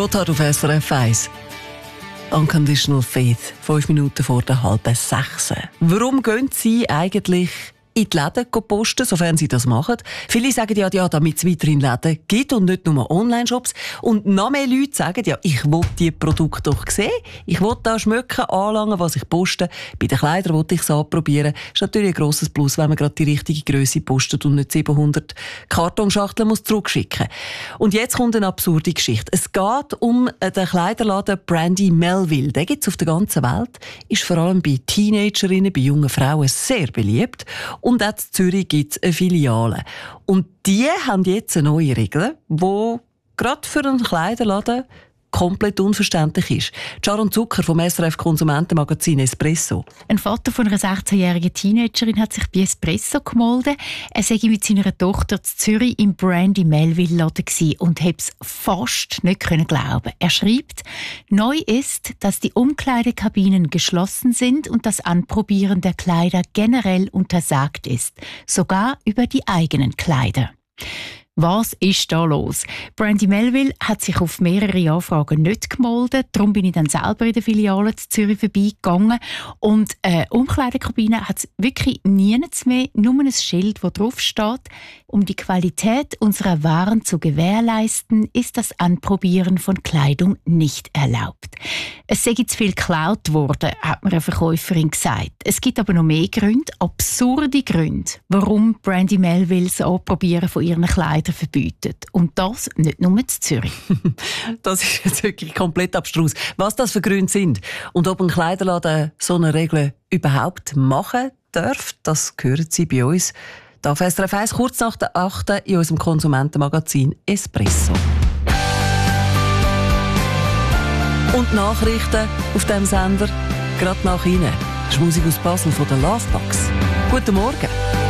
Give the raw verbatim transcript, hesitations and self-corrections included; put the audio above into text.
Gotthard auf S R F eins. Unconditional Faith, fünf Minuten vor der halben sechs. Warum gehen Sie eigentlich in die Läden posten, sofern Sie das machen? Viele sagen ja, ja, damit es weiterhin Läden gibt und nicht nur Online-Shops. Und noch mehr Leute sagen ja, ich will diese Produkte doch sehen. Ich will da schmücken, anlangen, was ich poste. Bei den Kleidern will ich es anprobieren. Das ist natürlich ein grosses Plus, wenn man gerade die richtige Grösse postet und nicht siebenhundert Kartonschachteln muss zurückschicken. Und jetzt kommt eine absurde Geschichte. Es geht um den Kleiderladen Brandy Melville. Den gibt es auf der ganzen Welt. Ist vor allem bei Teenagerinnen, bei jungen Frauen sehr beliebt. Und auch in Zürich gibt es eine Filiale. Und die haben jetzt eine neue Regel, die gerade für einen Kleiderladen komplett unverständlich ist. Sharon Zucker vom S R F Konsumentenmagazin Espresso. Ein Vater von einer sechzehnjährigen Teenagerin hat sich bei Espresso gemolden. Er sei mit seiner Tochter in Zürich im Brandy Melville Laden und habe es fast nicht glauben. Er schreibt, neu ist, dass die Umkleidekabinen geschlossen sind und das Anprobieren der Kleider generell untersagt ist, sogar über die eigenen Kleider. Was ist da los? Brandy Melville hat sich auf mehrere Anfragen nicht gemeldet. Darum bin ich dann selber in der Filiale in Zürich vorbeigegangen. Und äh, Umkleidekabine hat es wirklich nirgends mehr, nur ein Schild, das drauf steht. Um die Qualität unserer Waren zu gewährleisten, ist das Anprobieren von Kleidung nicht erlaubt. Es sei zu viel geklaut worden, hat mir eine Verkäuferin gesagt. Es gibt aber noch mehr Gründe, absurde Gründe, warum Brandy Melville das Anprobieren von ihren Kleidern verbietet. Und das nicht nur in Zürich. Das ist jetzt wirklich komplett abstrus. Was das für Gründe sind und ob ein Kleiderladen so eine Regel überhaupt machen darf, das hören Sie bei uns. Da auf S R F eins kurz nach der achten in unserem Konsumentenmagazin Espresso. Und Nachrichten auf diesem Sender, gerade nach Ihnen. Das ist Musik aus Basel von der Lovebox. Guten Morgen.